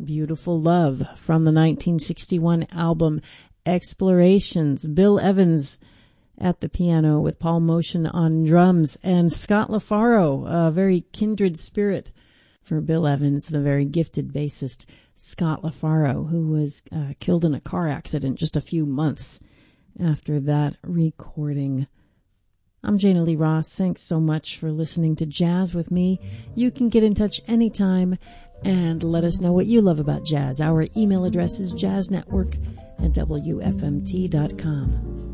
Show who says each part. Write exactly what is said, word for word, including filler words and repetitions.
Speaker 1: Beautiful Love from the nineteen sixty-one album Explorations. Bill Evans at the piano with Paul Motion on drums, and Scott LaFaro, a very kindred spirit for Bill Evans, the very gifted bassist Scott LaFaro, who was uh, killed in a car accident just a few months after that recording. I'm Jana Lee Ross. Thanks so much for listening to Jazz with me. You can get in touch anytime and let us know what you love about jazz. Our email address is jazznetwork at W F M T dot com.